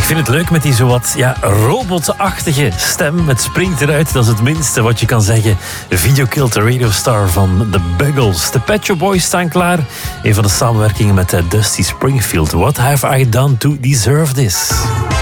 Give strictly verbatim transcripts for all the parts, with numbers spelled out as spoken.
vind het leuk met die zowat ja, robotachtige stem. Het springt eruit, dat is het minste wat je kan zeggen. Video Killed the Radio Star van The Buggles. De Pet Shop Boys staan klaar. Een van de samenwerkingen met Dusty Springfield. What have I done to deserve this?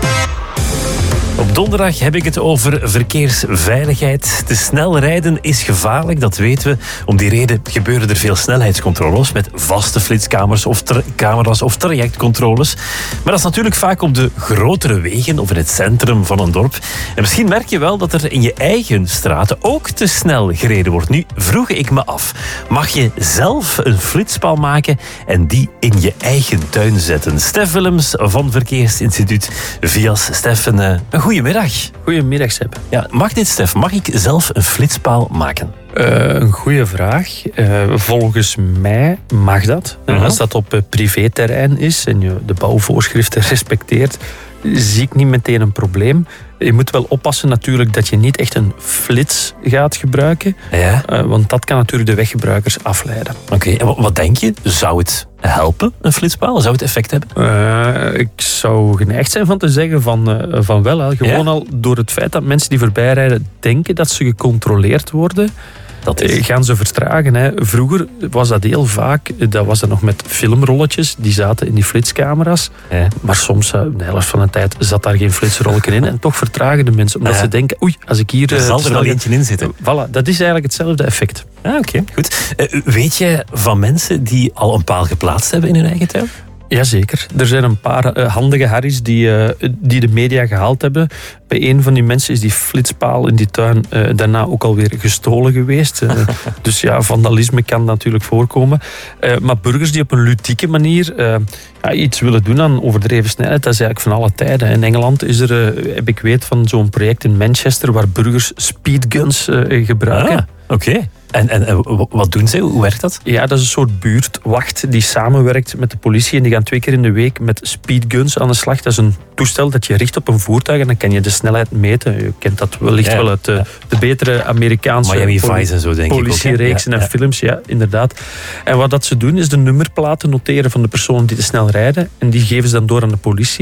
Op donderdag heb ik het over verkeersveiligheid. Te snel rijden is gevaarlijk, dat weten we. Om die reden gebeuren er veel snelheidscontroles met vaste flitskamers of tra- camera's of trajectcontroles. Maar dat is natuurlijk vaak op de grotere wegen of in het centrum van een dorp. En misschien merk je wel dat er in je eigen straten ook te snel gereden wordt. Nu vroeg ik me af, mag je zelf een flitspaal maken en die in je eigen tuin zetten? Stef Willems van Verkeersinstituut V I A S. Stef, een, een Goedemiddag. Goedemiddag, Seb. Ja, mag dit, Stef? Mag ik zelf een flitspaal maken? Uh, een goede vraag. Uh, volgens mij mag dat. Uh-huh. Als dat op uh, privéterrein is en je de bouwvoorschriften respecteert, zie ik niet meteen een probleem. Je moet wel oppassen natuurlijk dat je niet echt een flits gaat gebruiken. Ja. Uh, want dat kan natuurlijk de weggebruikers afleiden. Oké, okay. En wat denk je? Zou het helpen, een flitspaal? Zou het effect hebben? Uh, ik zou geneigd zijn van te zeggen van, uh, van wel. Hè. Gewoon ja? al door het feit dat mensen die voorbij rijden denken dat ze gecontroleerd worden. Dat is... gaan ze vertragen. Hè. Vroeger was dat heel vaak, dat was dat nog met filmrolletjes, die zaten in die flitscamera's. Ja. Maar soms, de helft van de tijd, zat daar geen flitsrolletje in. En toch vertragen de mensen, omdat ja. ze denken, oei, als ik hier... Er zal er wel eentje in zitten. Voilà, dat is eigenlijk hetzelfde effect. Ah, oké, okay, goed. Uh, weet je van mensen die al een paal geplaatst hebben in hun eigen tuin? Jazeker. Er zijn een paar uh, handige harries die, uh, die de media gehaald hebben. Bij een van die mensen is die flitspaal in die tuin uh, daarna ook alweer gestolen geweest. Uh, dus ja, vandalisme kan natuurlijk voorkomen. Uh, maar burgers die op een ludieke manier uh, ja, iets willen doen aan overdreven snelheid, dat is eigenlijk van alle tijden. In Engeland is er, uh, heb ik weet van zo'n project in Manchester waar burgers speedguns uh, gebruiken. Ah, oké. Okay. En, en, en wat doen ze? Hoe werkt dat? Ja, dat is een soort buurtwacht die samenwerkt met de politie. En die gaan twee keer in de week met speedguns aan de slag. Dat is een toestel dat je richt op een voertuig en dan kan je de snelheid meten. Je kent dat wellicht ja, wel uit de, ja. de betere Amerikaanse Miami Vice en zo, denk politiereeksen ik ook, en ja, films. Ja, inderdaad. En wat dat ze doen is de nummerplaten noteren van de personen die te snel rijden. En die geven ze dan door aan de politie.